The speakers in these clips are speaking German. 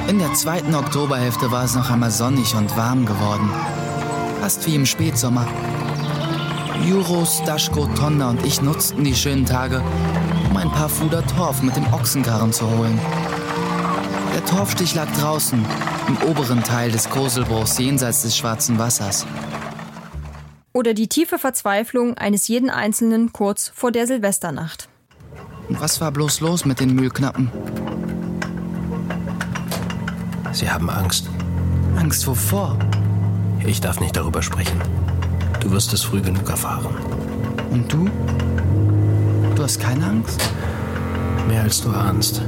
In der 2. Oktoberhälfte war es noch einmal sonnig und warm geworden. Fast wie im Spätsommer. Juros, Daschko, Tonda und ich nutzten die schönen Tage, um ein paar Fuder Torf mit dem Ochsenkarren zu holen. Der Torfstich lag draußen, im oberen Teil des Koselbruchs jenseits des Schwarzen Wassers. Oder die tiefe Verzweiflung eines jeden Einzelnen kurz vor der Silvesternacht. Und was war bloß los mit den Mühlknappen? Sie haben Angst. Angst wovor? Ich darf nicht darüber sprechen. Du wirst es früh genug erfahren. Und du? Du hast keine Angst? Mehr als du ahnst.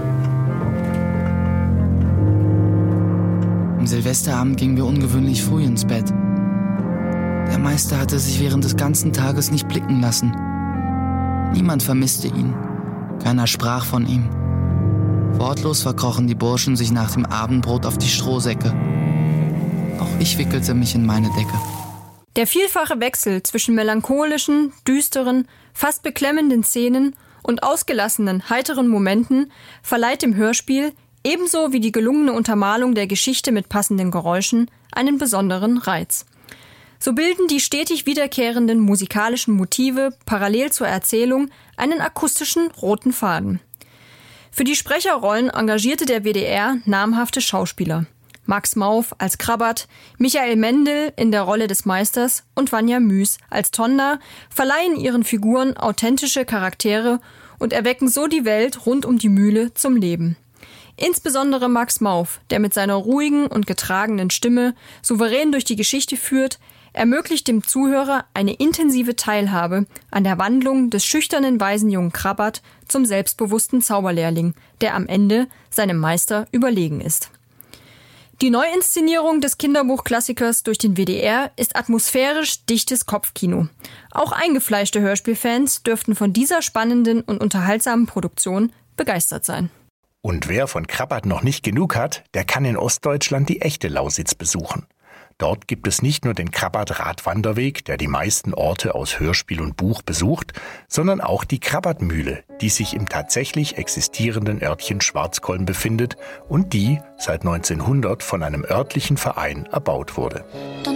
Am Silvesterabend gingen wir ungewöhnlich früh ins Bett. Der Meister hatte sich während des ganzen Tages nicht blicken lassen. Niemand vermisste ihn. Keiner sprach von ihm. Wortlos verkrochen die Burschen sich nach dem Abendbrot auf die Strohsäcke. Auch ich wickelte mich in meine Decke. Der vielfache Wechsel zwischen melancholischen, düsteren, fast beklemmenden Szenen und ausgelassenen, heiteren Momenten verleiht dem Hörspiel, ebenso wie die gelungene Untermalung der Geschichte mit passenden Geräuschen, einen besonderen Reiz. So bilden die stetig wiederkehrenden musikalischen Motive parallel zur Erzählung einen akustischen roten Faden. Für die Sprecherrollen engagierte der WDR namhafte Schauspieler. Max Mauf als Krabbert, Michael Mendel in der Rolle des Meisters und Vanja Müß als Tonda verleihen ihren Figuren authentische Charaktere und erwecken so die Welt rund um die Mühle zum Leben. Insbesondere Max Mauf, der mit seiner ruhigen und getragenen Stimme souverän durch die Geschichte führt, ermöglicht dem Zuhörer eine intensive Teilhabe an der Wandlung des schüchternen Waisenjungen Krabbert zum selbstbewussten Zauberlehrling, der am Ende seinem Meister überlegen ist. Die Neuinszenierung des Kinderbuchklassikers durch den WDR ist atmosphärisch dichtes Kopfkino. Auch eingefleischte Hörspielfans dürften von dieser spannenden und unterhaltsamen Produktion begeistert sein. Und wer von Krabbert noch nicht genug hat, der kann in Ostdeutschland die echte Lausitz besuchen. Dort gibt es nicht nur den Krabbert-Radwanderweg, der die meisten Orte aus Hörspiel und Buch besucht, sondern auch die Krabbertmühle, die sich im tatsächlich existierenden Örtchen Schwarzkolm befindet und die seit 1900 von einem örtlichen Verein erbaut wurde.